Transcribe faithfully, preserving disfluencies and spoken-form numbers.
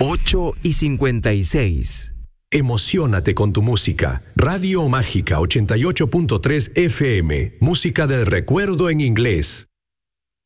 ocho y cincuenta y seis. Emociónate con tu música. Radio Mágica ochenta y ocho punto tres F M. Música del recuerdo en inglés.